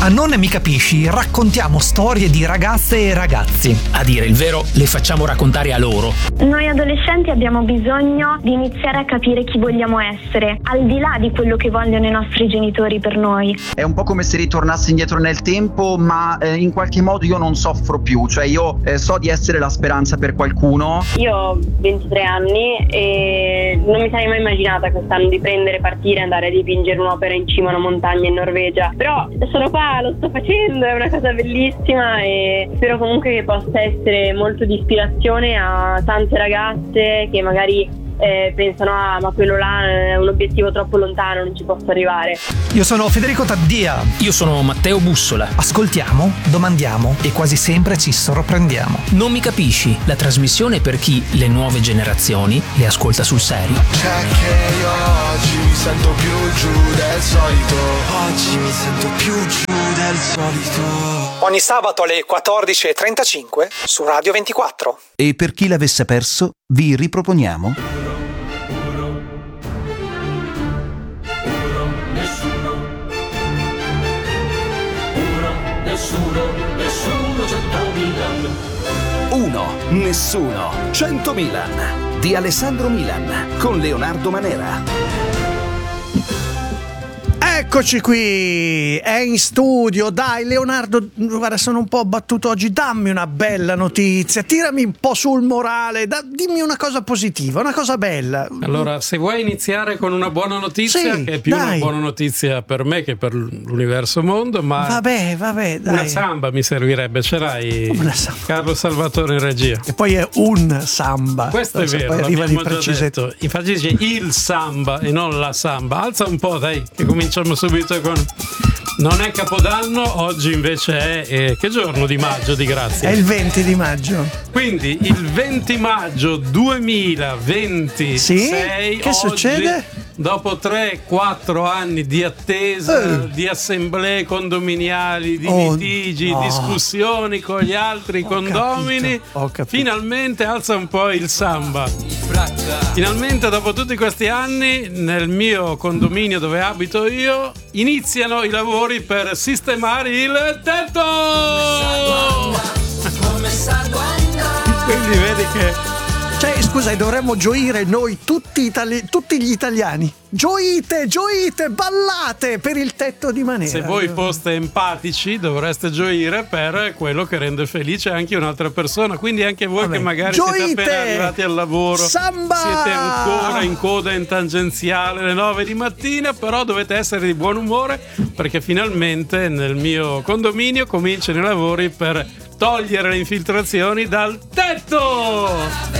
A Non Mi Capisci raccontiamo storie di ragazze e ragazzi. A dire il vero, le facciamo raccontare a loro. Noi adolescenti abbiamo bisogno di iniziare a capire chi vogliamo essere, al di là di quello che vogliono i nostri genitori per noi. È un po' come se ritornassi indietro nel tempo, ma in qualche modo io non soffro più, cioè io so di essere la speranza per qualcuno. Io ho 23 anni e non mi sarei mai immaginata quest'anno di prendere, partire e andare a dipingere un'opera in cima a una montagna in Norvegia, però sono qua, lo sto facendo, è una cosa bellissima e spero comunque che possa essere molto di ispirazione a tante ragazze che magari pensano ma quello là è un obiettivo troppo lontano, non ci posso arrivare. Io sono Federico Taddia. Io sono Matteo Bussola. Ascoltiamo, domandiamo e quasi sempre ci sorprendiamo. Non Mi Capisci, la trasmissione per chi le nuove generazioni le ascolta sul serio. C'è che io oggi mi sento più giù del solito. Oggi mi sento più giù del solito. Ogni sabato alle 14.35 su Radio 24. E per chi l'avesse perso, vi riproponiamo Nessuno 100 Milan di Alessandro Milan con Leonardo Manera. Eccoci qui, è in studio. Dai Leonardo, guarda, sono un po' abbattuto oggi, dammi una bella notizia, tirami un po' sul morale, dimmi una cosa positiva, una cosa bella. Allora, se vuoi iniziare con una buona notizia, sì, che è più dai. Una buona notizia per me che per l'universo mondo, ma vabbè, dai. Una samba mi servirebbe, ce l'hai? Carlo Salvatore in regia. E poi è un samba. Questo è vero, poi arriva di precisetto. Infatti dice il samba e non la samba. Alza un po', dai, che cominciamo subito con... Non è Capodanno, oggi invece è che giorno di maggio di grazia? È il 20 di maggio. Quindi il 20 maggio 2026. Sì? Che oggi, succede? Dopo 3-4 anni di attesa, di assemblee condominiali, di litigi, discussioni con gli altri condomini, ho capito. finalmente alza un po' il samba. Finalmente, dopo tutti questi anni, nel mio condominio dove abito io, iniziano i lavori per sistemare il tetto. Quindi vedi che... Cioè, scusa, dovremmo gioire noi tutti gli italiani. Gioite, ballate per il tetto di Manera. Se voi foste empatici dovreste gioire per quello che rende felice anche un'altra persona. Quindi anche voi che magari siete appena arrivati al lavoro, samba! Siete ancora in coda in tangenziale alle 9 di mattina, però dovete essere di buon umore perché finalmente nel mio condominio cominciano i lavori per togliere le infiltrazioni dal tetto.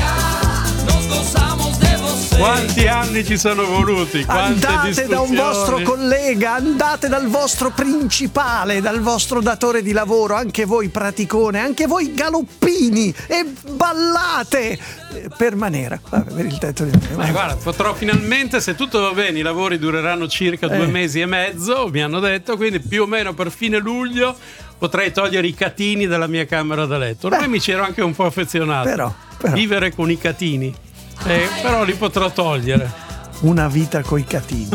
Quanti anni ci sono voluti? Quante andate da un vostro collega, andate dal vostro principale, dal vostro datore di lavoro, anche voi praticone, anche voi galoppini, e ballate per Manera, per il tetto di Manera. Ma guarda, potrò finalmente, se tutto va bene, i lavori dureranno circa 2 mesi e mezzo, mi hanno detto, quindi più o meno per fine luglio potrei togliere i catini dalla mia camera da letto. Ormai mi c'ero anche un po' affezionato. Però. Vivere con i catini. Però li potrò togliere. Una vita coi catini.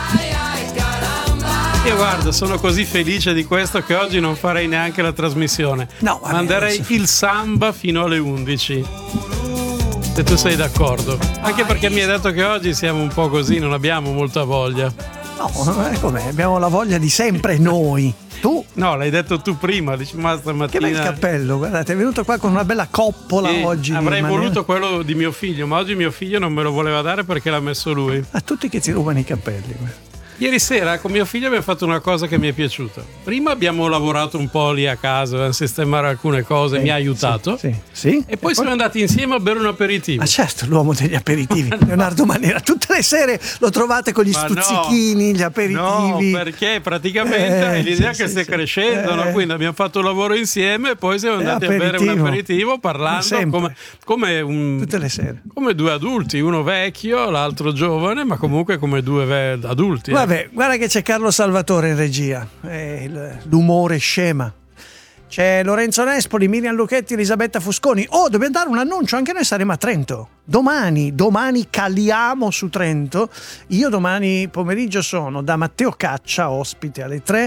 Io guarda, sono così felice di questo che oggi non farei neanche la trasmissione. No, manderei il samba fino alle 11. Se tu sei d'accordo. Anche perché mi hai detto che oggi siamo un po' così, non abbiamo molta voglia. No, è com'è, abbiamo la voglia di sempre noi. Tu? No, l'hai detto tu prima, dici ma stamattina. Che bel cappello, guardate, è venuto qua con una bella coppola oggi. Avrei voluto quello di mio figlio, ma oggi mio figlio non me lo voleva dare perché l'ha messo lui. A tutti che ti rubano i capelli. Ieri sera con mio figlio abbiamo fatto una cosa che mi è piaciuta. Prima abbiamo lavorato un po' lì a casa a sistemare alcune cose, mi ha aiutato. Sì. E poi siamo andati insieme a bere un aperitivo. Ma certo, l'uomo degli aperitivi, Leonardo Manera. Tutte le sere lo trovate con gli stuzzichini, gli aperitivi. No, perché praticamente è l'idea che stia crescendo, no? Quindi abbiamo fatto un lavoro insieme e poi siamo andati a bere un aperitivo parlando come tutte le sere. Come due adulti, uno vecchio, l'altro giovane, ma comunque come due adulti. Vabbè, guarda che c'è Carlo Salvatore in regia, l'umore scema. C'è Lorenzo Nespoli, Miriam Lucchetti, Elisabetta Fusconi. Dobbiamo dare un annuncio, anche noi saremo a Trento. Domani caliamo su Trento. Io domani pomeriggio sono da Matteo Caccia, ospite alle 3,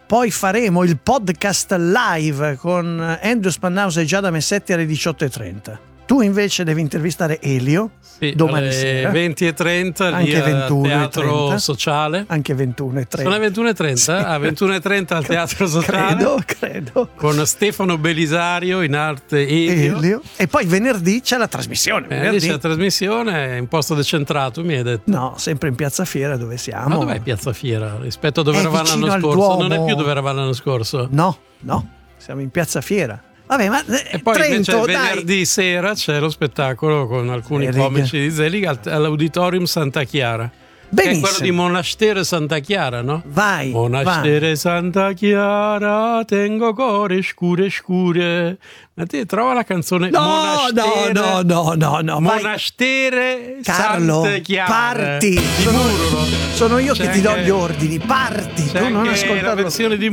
Poi faremo il podcast live con Andrew Spannausa e Giada Messetti alle 18:30. Tu invece devi intervistare Elio domani sera 20:30 anche lì 21 al Teatro Sociale. Anche 21:30. Sono le 21:30? Sì. A 21:30 al Teatro Sociale. Credo. Con Stefano Belisario in arte Elio. E poi venerdì c'è la trasmissione. Venerdì c'è la trasmissione in posto decentrato, mi hai detto. No, sempre in Piazza Fiera dove siamo. Ma dov'è Piazza Fiera? Rispetto a dove eravamo l'anno scorso. Duomo. Non è più dove eravamo l'anno scorso. No, siamo in Piazza Fiera. Vabbè, ma e poi Trento, invece venerdì sera c'è lo spettacolo con alcuni comici di Zelig all'Auditorium Santa Chiara. Benissimo. Che è quello di Monastere Santa Chiara, no? Vai. Monastere Santa Chiara, tengo cuore scure. Ma ti trova la canzone Monastere? No. Monastere Carlo, Santa Chiara. parti. Sono io che ti do gli ordini. Parti. Tu non ascoltare la versione di